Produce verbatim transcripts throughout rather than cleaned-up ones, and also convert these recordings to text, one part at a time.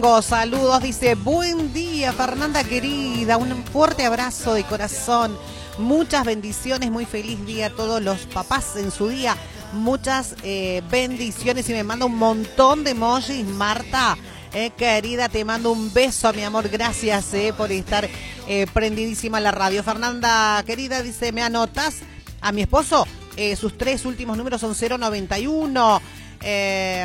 Saludos, dice, buen día Fernanda querida, un fuerte abrazo de corazón, muchas bendiciones, muy feliz día a todos los papás en su día, muchas eh, bendiciones y me manda un montón de emojis, Marta, eh, querida, te mando un beso, mi amor, gracias eh, por estar eh, prendidísima en la radio. Fernanda querida, dice, ¿me anotas a mi esposo? Eh, sus tres últimos números son cero noventa y uno. Eh,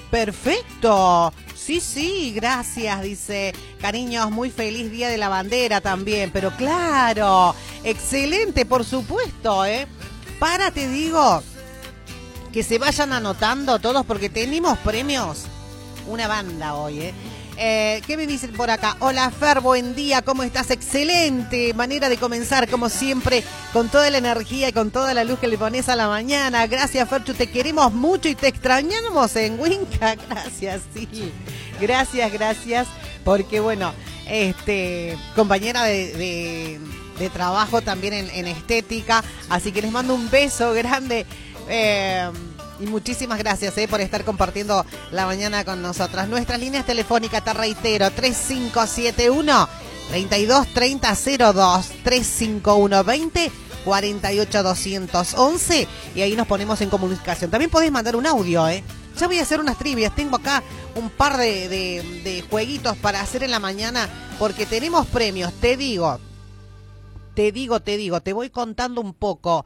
perfecto, sí, sí, gracias, dice, cariños, muy feliz día de la bandera también, pero claro, excelente, por supuesto, eh, para, te digo, que se vayan anotando todos porque tenemos premios, una banda hoy, eh. Eh, ¿Qué me dicen por acá? Hola Fer, buen día, ¿cómo estás? Excelente manera de comenzar, como siempre, con toda la energía y con toda la luz que le pones a la mañana. Gracias, Ferchu, te queremos mucho y te extrañamos en Winca. Gracias, sí. Gracias, gracias, porque bueno, este compañera de, de, de trabajo también en, en estética, así que les mando un beso grande. Eh, Y muchísimas gracias eh, por estar compartiendo la mañana con nosotras. Nuestras líneas telefónicas, te reitero, tres cinco siete uno, tres dos tres cero cero dos, tres cinco uno, veinte, cuarenta y ocho, doscientos once y ahí nos ponemos en comunicación. También podéis mandar un audio, ¿eh? Ya voy a hacer unas trivias. Tengo acá un par de, de, de jueguitos para hacer en la mañana porque tenemos premios. Te digo, te digo, te digo, te voy contando un poco.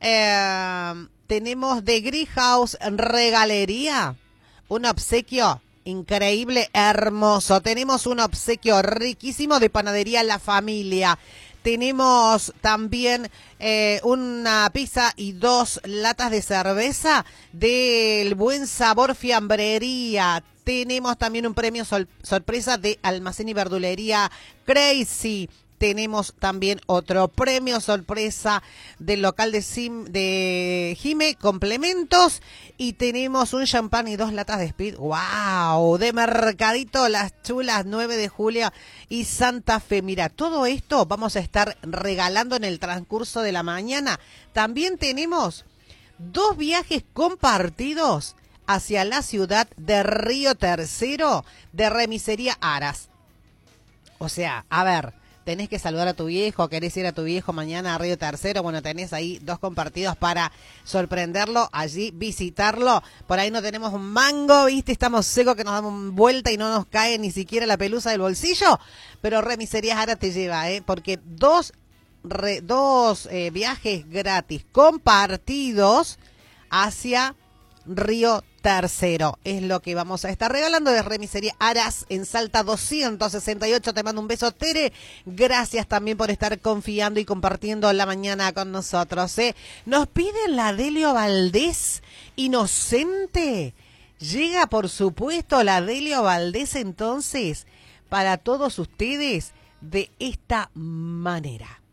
Eh... Tenemos de Greenhouse Regalería, un obsequio increíble, hermoso. Tenemos un obsequio riquísimo de Panadería La Familia. Tenemos también eh, una pizza y dos latas de cerveza del Buen Sabor Fiambrería. Tenemos también un premio sol- sorpresa de Almacén y Verdulería Crazy. Tenemos también otro premio sorpresa del local de, Sim, de Jime, complementos. Y tenemos un champán y dos latas de Speed. ¡Wow! De Mercadito Las Chulas, nueve de julio y Santa Fe. Mira, todo esto vamos a estar regalando en el transcurso de la mañana. También tenemos dos viajes compartidos hacia la ciudad de Río Tercero de Remisería Aras. O sea, a ver... Tenés que saludar a tu viejo, querés ir a tu viejo mañana a Río Tercero, bueno, tenés ahí dos compartidos para sorprenderlo, allí visitarlo. Por ahí no tenemos un mango, ¿viste? Estamos secos que nos damos vuelta y no nos cae ni siquiera la pelusa del bolsillo, pero Remiserías ahora te lleva, ¿eh? Porque dos, re, dos eh, viajes gratis compartidos hacia Río Tercero es lo que vamos a estar regalando de Remisería Aras en Salta doscientos sesenta y ocho. Te mando un beso, Tere. Gracias también por estar confiando y compartiendo la mañana con nosotros. ¿eh? Nos piden la Delio Valdés, Inocente. Llega, por supuesto, la Delio Valdés entonces para todos ustedes de esta manera.